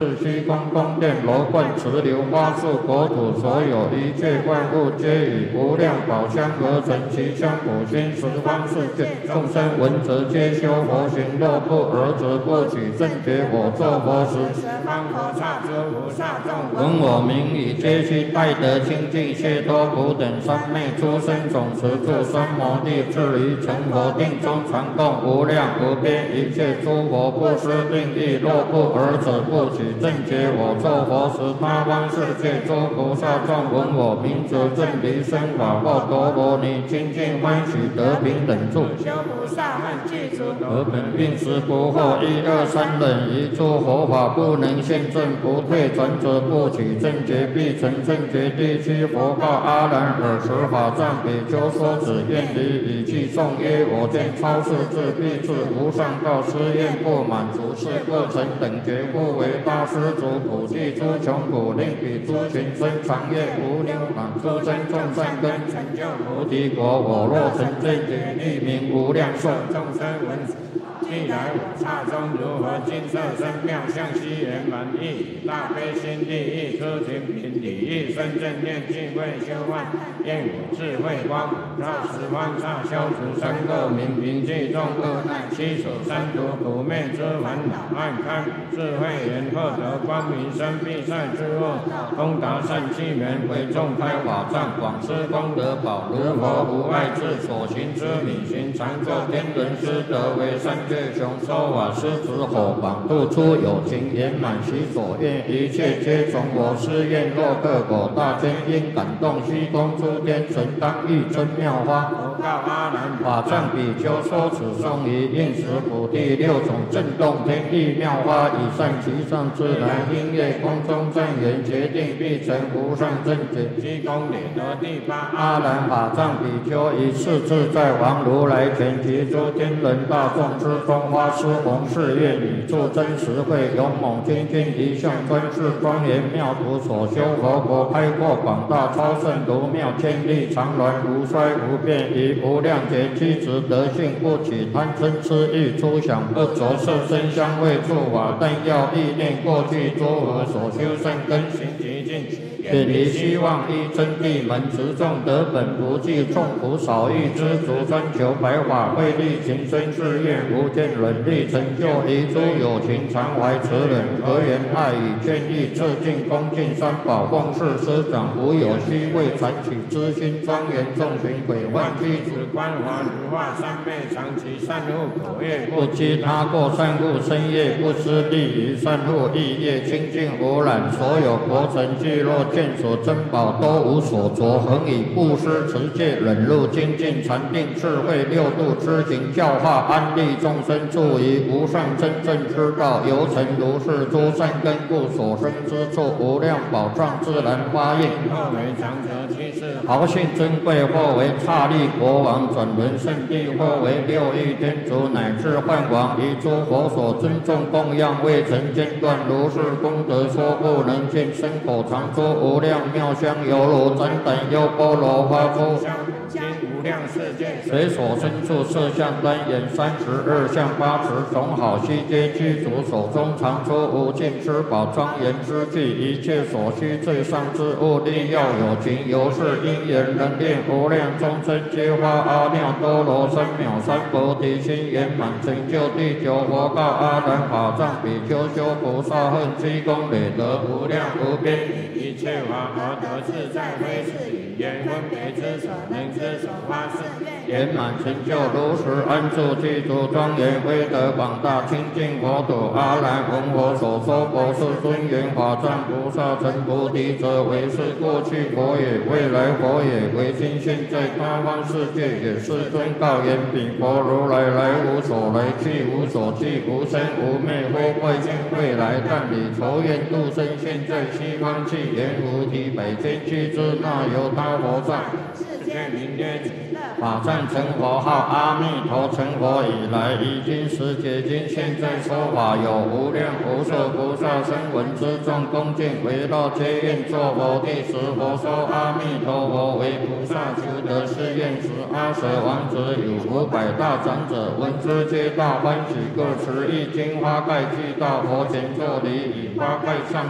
虚空宫殿楼观池流花树国土所有一切万物皆以无量宝香而成，其香普熏十方世界众生闻者皆修佛行，若不尔者不取正觉。我作佛时，十方佛刹诸菩萨众闻我名已，皆悉拜得清净解脱苦等三昧诸生总持住三摩地，至于成佛定中传供无量无边一切诸佛不施定意。若不尔者不取正觉。我作佛时，他方世界诸菩萨众闻我名者，正离生法报陀罗尼，清净欢喜得平等住。修菩萨汉具足，得本并时不惑。一二三忍，一诸佛法不能现证，不退转者不取正觉，必成正觉。第七佛告阿难：尔时法藏比丘说子愿离，以记颂曰：我见超世智必至无上道，施愿不满足，是不成等觉，故为大施主普济诸穷苦，令彼诸群生长业无量满，诸生众善根成就菩提果。我若成正觉，立名无量寿。众生闻既来我刹中，如何金色身妙相悉圆满意，大悲心地意，出行品理意，生正念净慧修幻，愿我智慧光普照十方刹，消除三垢明平济众恶难，悉所三毒苦灭之烦恼，暗开智慧眼，获得光明生必赛之恶，通达善气门，为众开法藏，广施功德宝，如佛无碍智，所行之理行，常作天人师德，为三界雄说法师子火广度出有情圆满其所愿，一切皆从我施愿。若各果大天因感动虚空诸天神，当欲真妙花。佛告阿难：法藏比丘说此颂仪，应时普第六种震动天地妙花，以善其上自然音乐空中正言，决定必成无上正觉。积功累德第八阿难法藏比丘，以是自在王如来前，及诸天人大众之中，花施弘誓愿，以助真实慧，勇猛精进一向专制庄严妙土所修佛国，开阔广大超胜如妙千里，常鸾无衰无变，以无量劫机智德性，不起贪嗔痴欲，出想不着色身香味触法，但要意念过去诸佛所修善根行极尽，远离希望依真谛门，持众得本不计，众苦少欲知足，专求白法慧力，情深志愿无间伦理，成就一诸有情，常怀慈忍和缘爱语，劝义致敬恭敬三宝，奉事师长，无有虚伪传取之心，庄严众群鬼幻具子观华如化三昧，长期善护口业，不积他过善护身业，不失利于善护意业，清净无染，所有国城聚落见所珍宝都无所着，恒以布施持戒忍辱精进禅定智慧六度之行，教化安利众生，助于无上真正之道，犹成如是诸善根故，所生之处无量宝藏自然发应。或为长者居士，豪信珍贵；或为刹利国王，转轮圣地；或为六欲天竺，乃至梵王，以诸佛所尊重供养，未曾间断。如是功德说不能尽，身口常说无量妙香，犹如展等优波罗花出经无量世界，随所身处色相端严32相8持，种好悉皆具足，手中常出无尽之宝，庄严之具，一切所需最上之物，力要有情，由是因缘能令无量众生皆发阿耨多罗三藐三菩提心，圆满成就第九佛告阿难法藏比丘，修菩萨恨积功累德无量无边，一切法而得自在非是语言分别之所能之所发誓，圆满成就如实安住具足庄严威德广大清净国土。阿难闻我所说佛是尊严法藏菩萨成菩提者，为是过去佛也，未来佛也，为今现在他方世界也。世尊告言：彼佛如来来无所来，去无所去，无生无灭，非未见未来，但以仇怨度生，现在西方去，言无体百千俱胝，那由他佛刹。 世界名曰极乐。法赞成佛号阿弥陀，成佛以来，已经十劫经，现在说法有无量无数菩萨声闻之众恭敬围绕皆愿作佛弟子。佛说阿弥陀佛为菩萨求得是愿时，阿舍王子有500大长者，闻之皆大欢喜，各持一经花盖具到佛前作礼，以花盖上